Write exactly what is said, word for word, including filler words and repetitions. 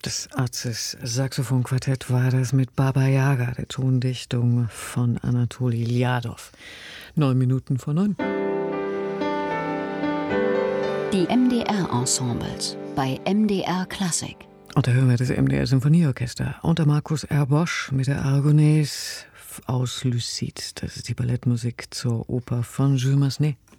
Das Arzes Saxophonquartett war das mit Baba Yaga, der Tondichtung von Anatoli Ljadow. Neun Minuten vor neun. Die M D R-Ensembles bei M D R Klassik. Und da hören wir das M D R-Symphonieorchester unter Markus R. Bosch mit der Aragonaise aus Lucide. Das ist die Ballettmusik zur Oper von Jules Massenet.